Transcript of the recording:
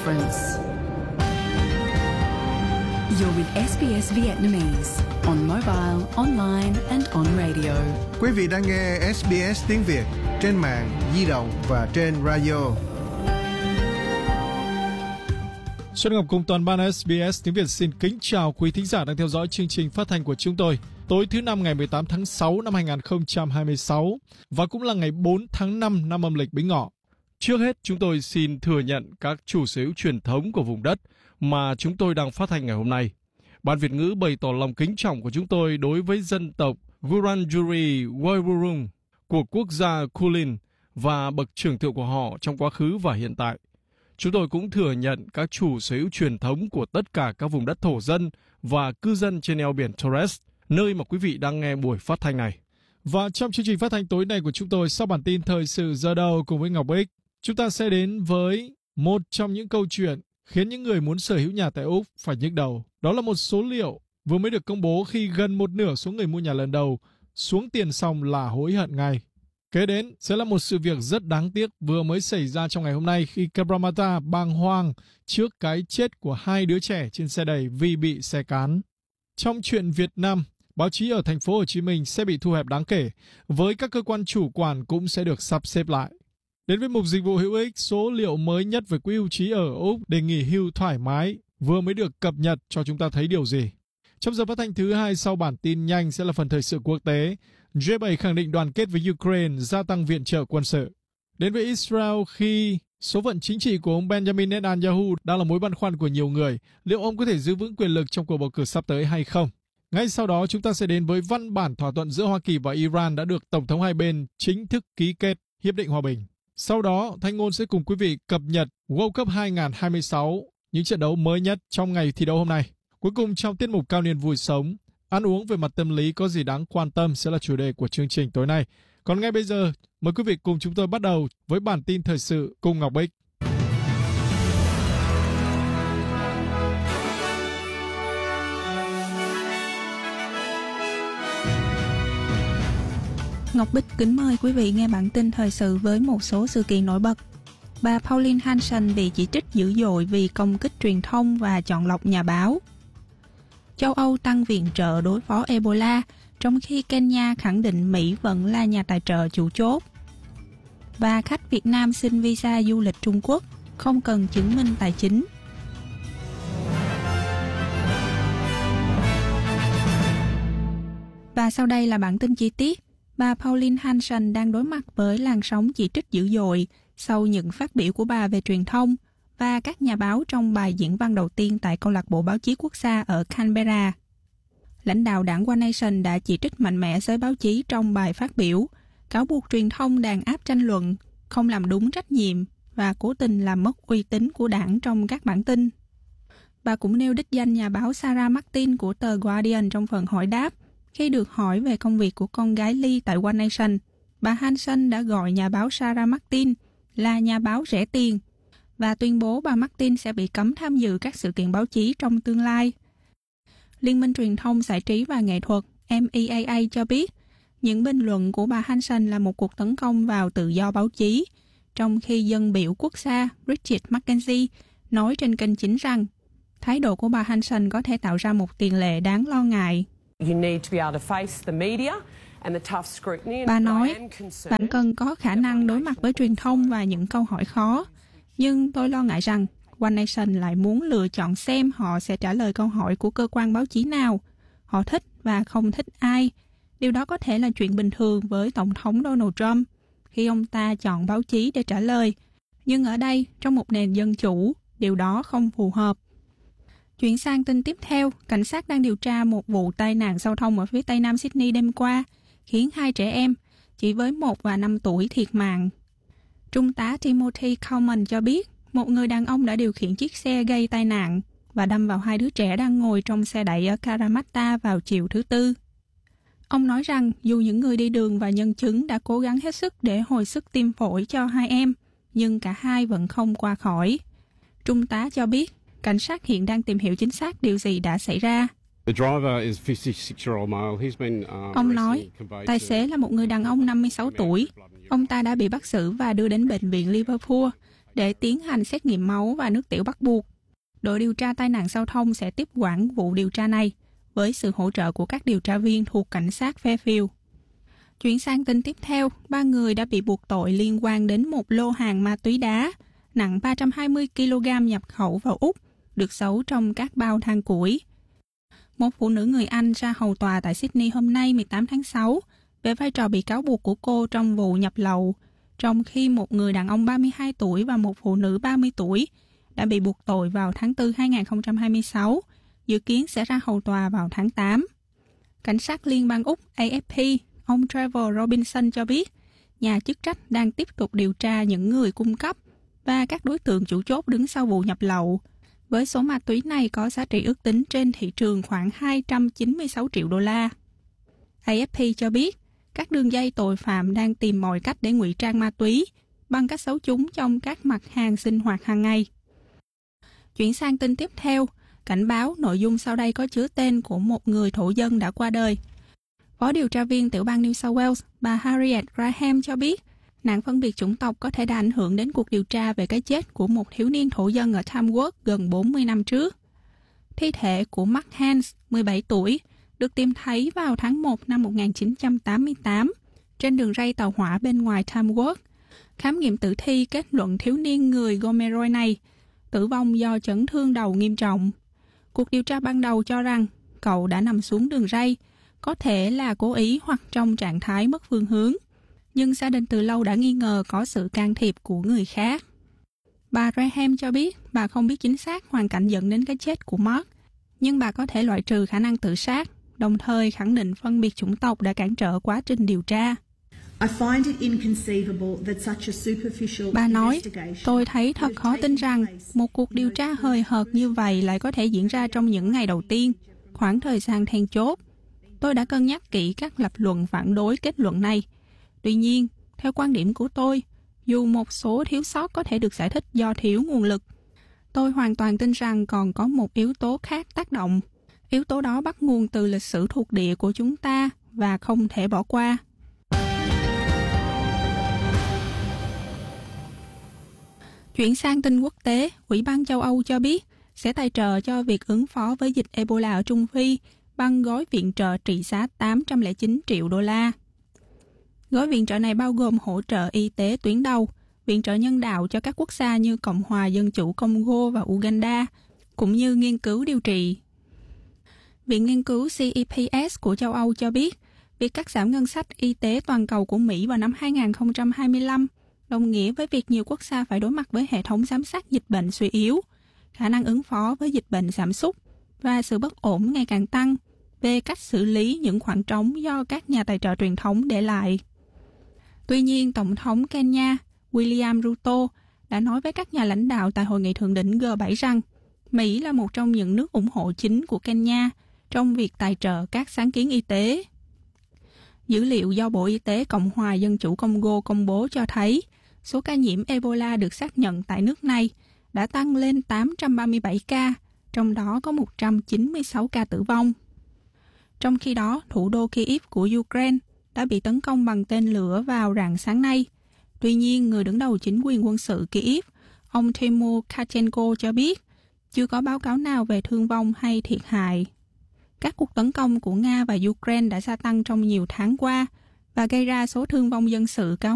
difference. You're with SBS Vietnamese on mobile, online and on radio. Quý vị đang nghe SBS tiếng Việt trên mạng, di động và trên radio. Xuân Ngọc cùng toàn ban SBS tiếng Việt xin kính chào quý thính giả đang theo dõi chương trình phát thanh của chúng tôi. Tối thứ Năm ngày 18 tháng 6 năm 2026 và cũng là ngày 4 tháng 5 năm âm lịch Bính Ngọ. Trước hết, chúng tôi xin thừa nhận các chủ sở hữu truyền thống của vùng đất mà chúng tôi đang phát thanh ngày hôm nay. Ban Việt ngữ bày tỏ lòng kính trọng của chúng tôi đối với dân tộc Wurundjeri Woiwurrung của quốc gia Kulin và bậc trưởng thượng của họ trong quá khứ và hiện tại. Chúng tôi cũng thừa nhận các chủ sở hữu truyền thống của tất cả các vùng đất thổ dân và cư dân trên eo biển Torres, nơi mà quý vị đang nghe buổi phát thanh này. Và trong chương trình phát thanh tối nay của chúng tôi, sau bản tin thời sự giờ đầu cùng với Ngọc Ích, chúng ta sẽ đến với một trong những câu chuyện khiến những người muốn sở hữu nhà tại Úc phải nhức đầu. Đó là một số liệu vừa mới được công bố khi gần một nửa số người mua nhà lần đầu xuống tiền xong là hối hận ngay. Kế đến sẽ là một sự việc rất đáng tiếc vừa mới xảy ra trong ngày hôm nay khi Cabramatta bàng hoàng trước cái chết của 2 đứa trẻ trên xe đẩy vì bị xe cán. Trong chuyện Việt Nam, báo chí ở thành phố Hồ Chí Minh sẽ bị thu hẹp đáng kể, với các cơ quan chủ quản cũng sẽ được sắp xếp lại. Đến với mục dịch vụ hữu ích, số liệu mới nhất về quỹ hưu trí ở Úc để nghỉ hưu thoải mái vừa mới được cập nhật cho chúng ta thấy điều gì. Trong giờ phát thanh thứ 2 sau bản tin nhanh sẽ là phần thời sự quốc tế. G7 khẳng định đoàn kết với Ukraine, gia tăng viện trợ quân sự. Đến với Israel khi số phận chính trị của ông Benjamin Netanyahu đang là mối băn khoăn của nhiều người. Liệu ông có thể giữ vững quyền lực trong cuộc bầu cử sắp tới hay không? Ngay sau đó chúng ta sẽ đến với văn bản thỏa thuận giữa Hoa Kỳ và Iran đã được Tổng thống hai bên chính thức ký kết hiệp định hòa bình. Sau đó, Thanh Ngôn sẽ cùng quý vị cập nhật World Cup 2026, những trận đấu mới nhất trong ngày thi đấu hôm nay. Cuối cùng trong tiết mục Cao niên vui sống, ăn uống về mặt tâm lý có gì đáng quan tâm sẽ là chủ đề của chương trình tối nay. Còn ngay bây giờ, mời quý vị cùng chúng tôi bắt đầu với bản tin thời sự cùng Ngọc Bích. Ngọc Bích kính mời quý vị nghe bản tin thời sự với một số sự kiện nổi bật. Bà Pauline Hanson bị chỉ trích dữ dội vì công kích truyền thông và chọn lọc nhà báo. Châu Âu tăng viện trợ đối phó Ebola, trong khi Kenya khẳng định Mỹ vẫn là nhà tài trợ chủ chốt. Và khách Việt Nam xin visa du lịch Trung Quốc, không cần chứng minh tài chính. Và sau đây là bản tin chi tiết. Bà Pauline Hanson đang đối mặt với làn sóng chỉ trích dữ dội sau những phát biểu của bà về truyền thông và các nhà báo trong bài diễn văn đầu tiên tại Câu lạc bộ báo chí quốc gia ở Canberra. Lãnh đạo đảng One Nation đã chỉ trích mạnh mẽ giới báo chí trong bài phát biểu, cáo buộc truyền thông đàn áp tranh luận, không làm đúng trách nhiệm và cố tình làm mất uy tín của đảng trong các bản tin. Bà cũng nêu đích danh nhà báo Sarah Martin của tờ Guardian trong phần hỏi đáp. Khi được hỏi về công việc của con gái Lee tại One Nation, bà Hanson đã gọi nhà báo Sarah Martin là nhà báo rẻ tiền và tuyên bố bà Martin sẽ bị cấm tham dự các sự kiện báo chí trong tương lai. Liên minh truyền thông, giải trí và nghệ thuật MEAA cho biết những bình luận của bà Hanson là một cuộc tấn công vào tự do báo chí, trong khi dân biểu quốc gia Richard McKenzie nói trên kênh chính rằng thái độ của bà Hanson có thể tạo ra một tiền lệ đáng lo ngại. Bà nói, bạn cần có khả năng đối mặt với truyền thông và những câu hỏi khó. Nhưng tôi lo ngại rằng One Nation lại muốn lựa chọn xem họ sẽ trả lời câu hỏi của cơ quan báo chí nào. Họ thích và không thích ai. Điều đó có thể là chuyện bình thường với Tổng thống Donald Trump khi ông ta chọn báo chí để trả lời. Nhưng ở đây, trong một nền dân chủ, điều đó không phù hợp. Chuyển sang tin tiếp theo, cảnh sát đang điều tra một vụ tai nạn giao thông ở phía tây nam Sydney đêm qua, khiến 2 trẻ em, chỉ với 1 và 5 tuổi thiệt mạng. Trung tá Timothy Coleman cho biết, một người đàn ông đã điều khiển chiếc xe gây tai nạn và đâm vào 2 đứa trẻ đang ngồi trong xe đẩy ở Parramatta vào chiều thứ Tư. Ông nói rằng dù những người đi đường và nhân chứng đã cố gắng hết sức để hồi sức tim phổi cho 2 em, nhưng cả hai vẫn không qua khỏi. Trung tá cho biết, cảnh sát hiện đang tìm hiểu chính xác điều gì đã xảy ra. Ông nói, tài xế là một người đàn ông 56 tuổi. Ông ta đã bị bắt giữ và đưa đến bệnh viện Liverpool, để tiến hành xét nghiệm máu và nước tiểu bắt buộc. Đội điều tra tai nạn giao thông sẽ tiếp quản vụ điều tra này với sự hỗ trợ của các điều tra viên thuộc cảnh sát Fairfield. Chuyển sang tin tiếp theo, 3 người đã bị buộc tội liên quan đến một lô hàng ma túy đá nặng 320 kg nhập khẩu vào Úc, được giấu trong các bao than củi. Một phụ nữ người Anh ra hầu tòa tại Sydney hôm nay 18 tháng 6 về vai trò bị cáo buộc của cô trong vụ nhập lậu, trong khi một người đàn ông 32 tuổi và một phụ nữ 30 tuổi đã bị buộc tội vào tháng 4 2026, dự kiến sẽ ra hầu tòa vào tháng 8. Cảnh sát liên bang Úc AFP, ông Trevor Robinson cho biết, nhà chức trách đang tiếp tục điều tra những người cung cấp và các đối tượng chủ chốt đứng sau vụ nhập lậu, với số ma túy này có giá trị ước tính trên thị trường khoảng 296 triệu đô la. AFP cho biết, các đường dây tội phạm đang tìm mọi cách để ngụy trang ma túy bằng cách giấu chúng trong các mặt hàng sinh hoạt hàng ngày. Chuyển sang tin tiếp theo, cảnh báo nội dung sau đây có chứa tên của một người thổ dân đã qua đời. Phó điều tra viên tiểu bang New South Wales, bà Harriet Graham cho biết, nạn phân biệt chủng tộc có thể đã ảnh hưởng đến cuộc điều tra về cái chết của một thiếu niên thổ dân ở Tamworth gần 40 năm trước. Thi thể của Mark Hans, 17 tuổi, được tìm thấy vào tháng 1 năm 1988 trên đường ray tàu hỏa bên ngoài Tamworth. Khám nghiệm tử thi kết luận thiếu niên người Gomeroi này tử vong do chấn thương đầu nghiêm trọng. Cuộc điều tra ban đầu cho rằng cậu đã nằm xuống đường ray, có thể là cố ý hoặc trong trạng thái mất phương hướng. Nhưng gia đình từ lâu đã nghi ngờ có sự can thiệp của người khác. Bà Graham cho biết bà không biết chính xác hoàn cảnh dẫn đến cái chết của Mark, nhưng bà có thể loại trừ khả năng tự sát, đồng thời khẳng định phân biệt chủng tộc đã cản trở quá trình điều tra. Bà nói, tôi thấy thật khó tin rằng một cuộc điều tra hời hợt như vậy lại có thể diễn ra trong những ngày đầu tiên, khoảng thời gian then chốt. Tôi đã cân nhắc kỹ các lập luận phản đối kết luận này. Tuy nhiên, theo quan điểm của tôi, dù một số thiếu sót có thể được giải thích do thiếu nguồn lực, tôi hoàn toàn tin rằng còn có một yếu tố khác tác động. Yếu tố đó bắt nguồn từ lịch sử thuộc địa của chúng ta và không thể bỏ qua. Chuyển sang tin quốc tế, Ủy ban châu Âu cho biết sẽ tài trợ cho việc ứng phó với dịch Ebola ở Trung Phi bằng gói viện trợ trị giá 809 triệu đô la. Gói viện trợ này bao gồm hỗ trợ y tế tuyến đầu, viện trợ nhân đạo cho các quốc gia như Cộng hòa Dân chủ Congo và Uganda, cũng như nghiên cứu điều trị. Viện nghiên cứu CEPS của châu Âu cho biết, việc cắt giảm ngân sách y tế toàn cầu của Mỹ vào năm 2025 đồng nghĩa với việc nhiều quốc gia phải đối mặt với hệ thống giám sát dịch bệnh suy yếu, khả năng ứng phó với dịch bệnh giảm sút và sự bất ổn ngày càng tăng về cách xử lý những khoảng trống do các nhà tài trợ truyền thống để lại. Tuy nhiên, Tổng thống Kenya William Ruto đã nói với các nhà lãnh đạo tại Hội nghị Thượng đỉnh G7 rằng Mỹ là một trong những nước ủng hộ chính của Kenya trong việc tài trợ các sáng kiến y tế. Dữ liệu do Bộ Y tế Cộng hòa Dân chủ Congo công bố cho thấy số ca nhiễm Ebola được xác nhận tại nước này đã tăng lên 837 ca, trong đó có 196 ca tử vong. Trong khi đó, thủ đô Kyiv của Ukraine đã bị tấn công bằng tên lửa vào rạng sáng nay. Tuy nhiên, người đứng đầu chính quyền quân sự Kyiv, ông Timur Kachenko cho biết chưa có báo cáo nào về thương vong hay thiệt hại. Các cuộc tấn công của Nga và Ukraine đã gia tăng trong nhiều tháng qua và gây ra số thương vong dân sự cao